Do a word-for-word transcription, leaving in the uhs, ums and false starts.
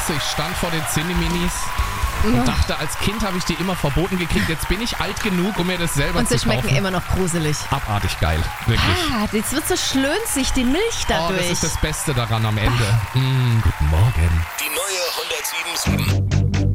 weißt du, ich stand vor den Zinni-Minis und dachte, als Kind habe ich die immer verboten gekriegt. Jetzt bin ich alt genug, um mir das selber Und zu sie kaufen. schmecken immer noch gruselig. Abartig geil, wirklich. Ah, jetzt wird so schlönzig, die Milch Oh, dadurch. das ist das Beste daran am Ende. Mm, guten Morgen. Die neue hundertsieben Komma sieben.